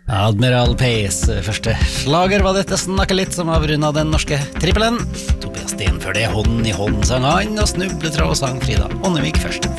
Admiral Pace, første slager var dette Snakke litt som avrundet den norske trippelen. Tobias Sten før det Hånd i hånd sang han, og Snubletråd sang Frida Ånnevik først.